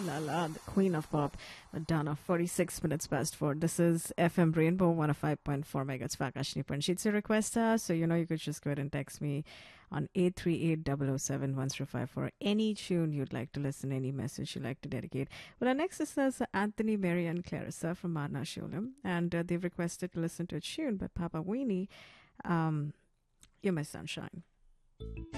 La La, the queen of pop, Madonna, 46 minutes past 4. This is FM Rainbow 105.4 megahertz for Akashni Panchit. So request so you could just go ahead and text me on 838-007-1055 for any tune you'd like to listen, any message you'd like to dedicate. Well, our next listener is Anthony, Mary, and Clarissa from Marna Sholem, and they've requested to listen to a tune by Papa Weenie, You're My Sunshine.